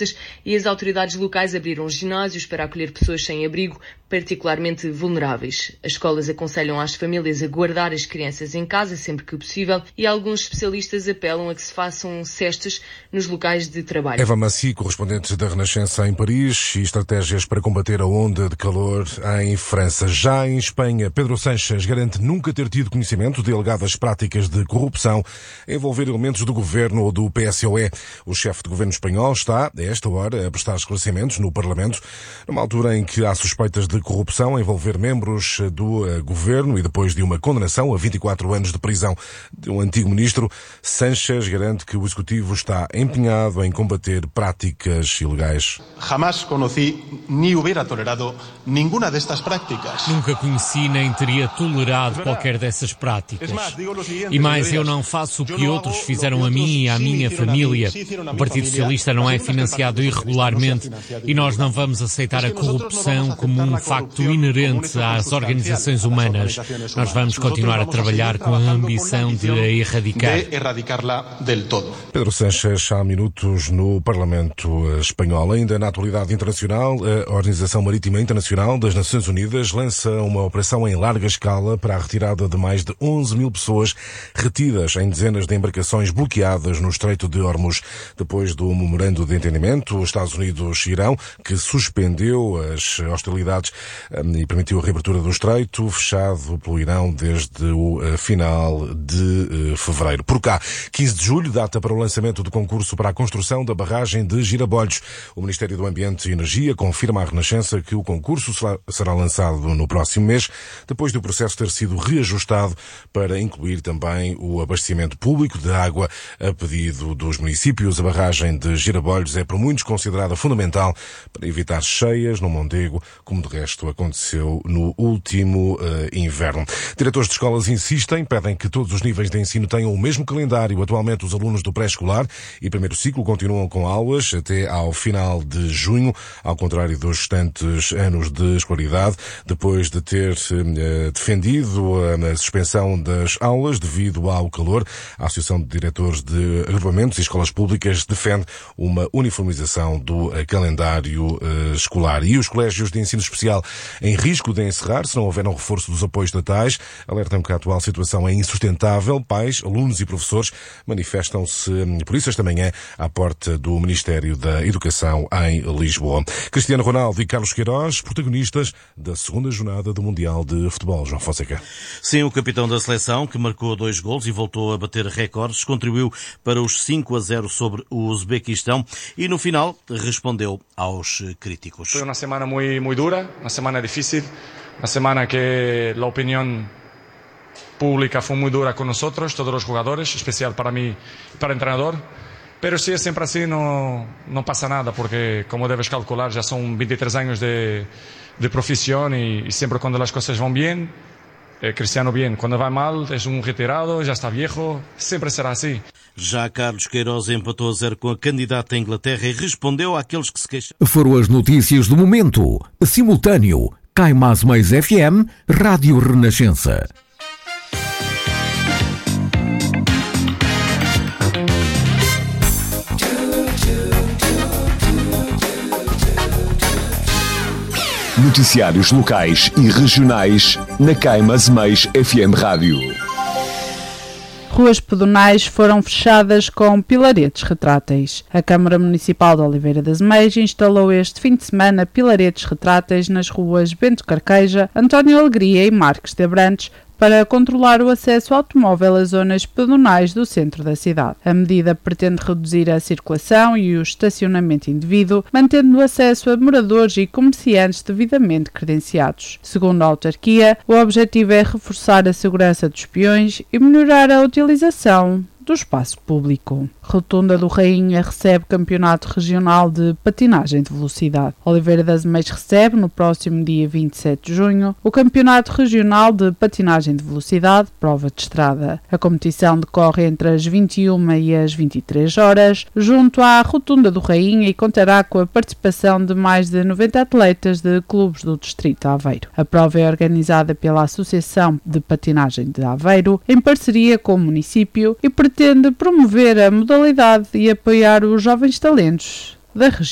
festas e as autoridades locais abriram ginásios para acolher pessoas sem abrigo, particularmente vulneráveis. As escolas aconselham às famílias a guardar as crianças em casa sempre que possível e alguns especialistas apelam a que se façam cestas nos locais de trabalho. Eva Maci, correspondente da Renascença em Paris, e estratégias para combater a onda de calor em França. Já em Espanha, Pedro Sánchez garante nunca ter tido conhecimento de alegadas práticas de corrupção a envolver elementos do governo ou do PSOE. O chefe de governo espanhol está, a esta hora, a prestar esclarecimentos no Parlamento, numa altura em que há suspeitas de corrupção a envolver membros do governo e depois de uma condenação a 24 anos de prisão de um antigo ministro. Sánchez garante que o executivo está empenhado em combater práticas ilegais. Jamás conocí ni hubiera tolerado ninguna destas práticas. Nunca conheci nem teria tolerado qualquer dessas práticas. E mais, eu não faço o que outros fizeram a mim e à minha família. O Partido Socialista não é financiado irregularmente e nós não vamos aceitar a corrupção como um facto inerente às organizações humanas. Nós vamos continuar a trabalhar com a ambição de a erradicar. Pedro Sánchez, há minutos no Parlamento espanhol. Ainda na atualidade internacional, a Organização Marítima Internacional das Nações Unidas lança uma operação em larga escala para a retirada de mais de 11 mil pessoas retidas em dezenas de embarcações bloqueadas no Estreito de Hormuz. Depois do memorando de entendimento, os Estados Unidos e Irão, que suspendeu as hostilidades e permitiu a reabertura do Estreito, fechado pelo Irão desde o final de fevereiro. Por cá, 15 de julho, data para o lançamento do concurso para a construção da barragem de Girabolhos. O Ministério do Ambiente e Energia confirma à Renascença que o concurso será lançado no próximo mês, depois do processo ter sido reajustado para incluir também o abastecimento público de água a pedido dos municípios. A barragem de Girabolhos é por muitos considerada fundamental para evitar cheias no Mondego, como de resto aconteceu no último inverno. Diretores de escolas insistem, pedem que todos os níveis de ensino tenham o mesmo calendário. Atualmente, os alunos do pré-escolar e primeiro ciclo continuam com aulas até ao final de junho, ao contrário dos restantes anos de escolaridade, depois de ter defendido a suspensão das aulas devido ao calor. A Associação de Diretores de Agrupamentos e Escolas Públicas defende uma uniformização do calendário escolar. E os colégios de ensino especial em risco de encerrar se não houver um reforço dos apoios estatais. Alertam que a atual situação é insustentável. Pais, alunos e professores manifestam-se por isso esta manhã à porta do Ministério da Educação em Lisboa. Cristiano Ronaldo e Carlos Queiroz, protagonistas da segunda jornada do Mundial de Futebol. João Fonseca. Sim, o capitão da seleção, que marcou 2 golos e voltou a bater recordes, contribuiu para os 5-0 sobre o Uzbequistão e no final respondeu aos críticos. Foi uma semana muito dura, uma semana difícil, uma semana que a opinião pública foi muito dura com nós, todos os jogadores, especial para mim e para o treinador. Pero si es siempre así, no pasa nada, porque como debes calcular, ya son 23 años de profesión y siempre cuando las cosas van bien, Cristiano bien. Cuando va mal, es un retirado, ya está viejo, sempre será assim. Já Carlos Queiroz empatou a 0 com a candidata à Inglaterra e respondeu àqueles que se queixam. Foram as notícias do momento. Simultâneo, Caimás Mais FM, Rádio Renascença. Noticiários locais e regionais na Caimás Mais FM Rádio. Ruas pedonais foram fechadas com pilaretes retráteis. A Câmara Municipal de Oliveira das Meias instalou este fim de semana pilaretes retráteis nas ruas Bento Carqueja, António Alegria e Marques de Abrantes, para controlar o acesso automóvel às zonas pedonais do centro da cidade. A medida pretende reduzir a circulação e o estacionamento indevido, mantendo o acesso a moradores e comerciantes devidamente credenciados. Segundo a autarquia, o objetivo é reforçar a segurança dos peões e melhorar a utilização do espaço público. Rotunda do Rainha recebe Campeonato Regional de Patinagem de Velocidade. Oliveira das Meias recebe, no próximo dia 27 de junho, o Campeonato Regional de Patinagem de Velocidade, prova de estrada. A competição decorre entre as 21 e as 23 horas, junto à Rotunda do Rainha, e contará com a participação de mais de 90 atletas de clubes do Distrito de Aveiro. A prova é organizada pela Associação de Patinagem de Aveiro, em parceria com o município, e pretende promover a modalidade e apoiar os jovens talentos da região.